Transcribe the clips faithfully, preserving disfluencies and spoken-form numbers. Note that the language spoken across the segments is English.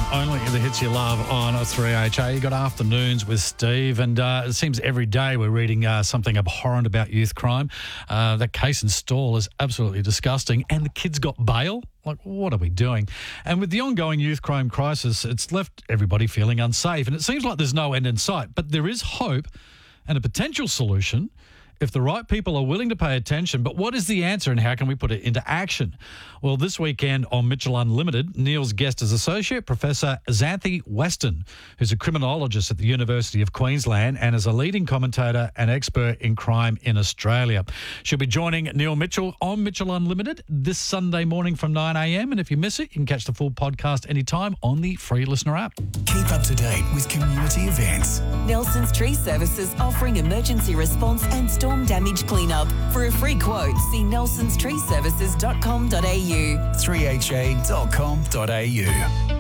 Only the hits you love on three H A. You got Afternoons with Steve, and uh, it seems every day we're reading uh, something abhorrent about youth crime. Uh, that case in Stawell is absolutely disgusting, and the kids got bail. Like, what are we doing? And with the ongoing youth crime crisis, it's left everybody feeling unsafe, and it seems like there's no end in sight. But there is hope and a potential solution if the right people are willing to pay attention. But what is the answer, and how can we put it into action? Well, this weekend on Mitchell Unlimited, Neil's guest is Associate Professor Xanthi Weston, who's a criminologist at the University of Queensland and is a leading commentator and expert in crime in Australia. She'll be joining Neil Mitchell on Mitchell Unlimited this Sunday morning from nine a m. And if you miss it, you can catch the full podcast anytime on the free listener app. Keep up to date with community events. Nelson's Tree Services offering emergency response and storm damage cleanup. For a free quote, see nelsons tree services dot com dot a u. three h a dot com dot a u.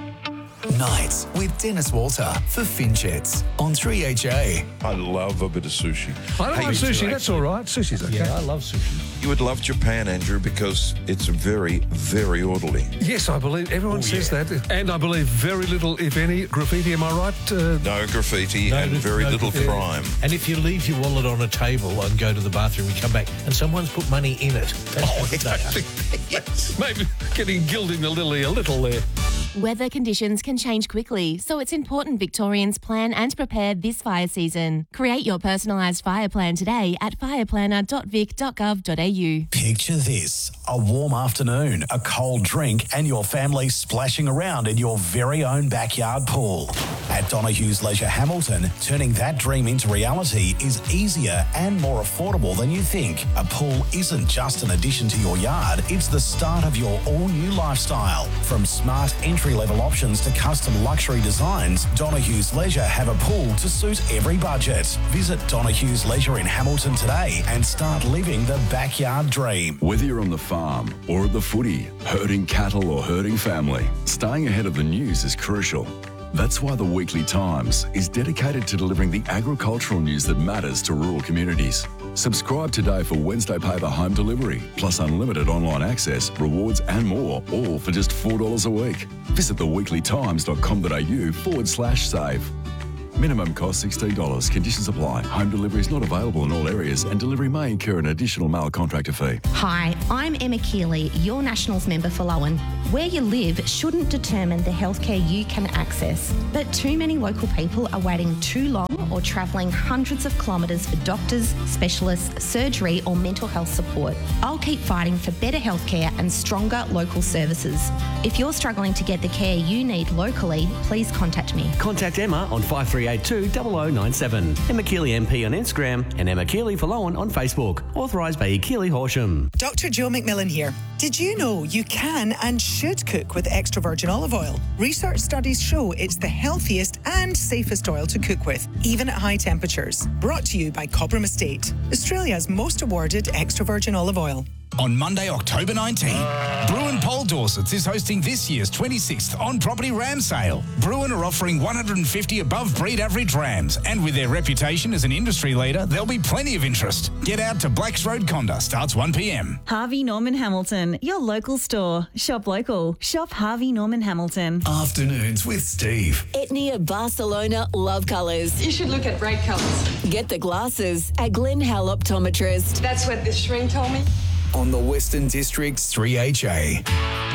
Nights with Dennis Walter for Finchets on three H A. I love a bit of sushi. I don't Hey, like you sushi. two, That's all right. Sushi's okay. Yeah, I love sushi. You would love Japan, Andrew, because it's very, very orderly. Yes, I believe everyone Oh, says yeah. that, and I believe very little, if any, graffiti. Am I right? Uh, No graffiti No, and no, very no little graffiti. crime. And if you leave your wallet on a table and go to the bathroom, you come back and someone's put money in it. That's what they are. Yes. maybe getting gilding the lily a little there. Weather conditions can change quickly, so it's important Victorians plan and prepare this fire season. Create your personalised fire plan today at fireplanner dot vic dot gov dot a u. Picture this: a warm afternoon, a cold drink, and your family splashing around in your very own backyard pool. At Donohue's Leisure Hamilton, turning that dream into reality is easier and more affordable than you think. A pool isn't just an addition to your yard, it's the start of your all-new lifestyle. From smart entry-level options to custom luxury designs, Donohue's Leisure have a pool to suit every budget. Visit Donohue's Leisure in Hamilton today and start living the backyard dream. Whether you're on the farm or at the footy, herding cattle or herding family, staying ahead of the news is crucial. That's why the Weekly Times is dedicated to delivering the agricultural news that matters to rural communities. Subscribe today for Wednesday paper home delivery, plus unlimited online access, rewards and more, all for just four dollars a week. Visit the weekly times dot com dot a u forward slash save. Minimum cost sixteen dollars. Conditions apply. Home delivery is not available in all areas and delivery may incur an additional mail contractor fee. Hi, I'm Emma Keeley, your Nationals member for Lowen. Where you live shouldn't determine the healthcare you can access, but too many local people are waiting too long or travelling hundreds of kilometres for doctors, specialists, surgery or mental health support. I'll keep fighting for better healthcare and stronger local services. If you're struggling to get the care you need locally, please contact me. Contact Emma on five three eight two zero zero nine seven. Emma Keeley M P on Instagram and Emma Keeley for Lowen on Facebook. Authorised by E. Keeley Horsham. Doctor Joe McMillan here. Did you know you can and should cook with extra virgin olive oil? Research studies show it's the healthiest and safest oil to cook with, even at high temperatures. Brought to you by Cobram Estate, Australia's most awarded extra virgin olive oil. On Monday, October nineteenth, Bruin Paul Dorsets is hosting this year's twenty-sixth on-property ram sale. Bruin are offering one hundred fifty above breed average rams, and with their reputation as an industry leader, there'll be plenty of interest. Get out to Blacks Road Conda, starts one p m. Harvey Norman Hamilton, your local store. Shop local. Shop Harvey Norman Hamilton. Afternoons with Steve. Etnia Barcelona Love Colours. You should look at bright colours. Get the glasses at Glen Hal Optometrist. That's what this shrink told me. On the Western District's three H A.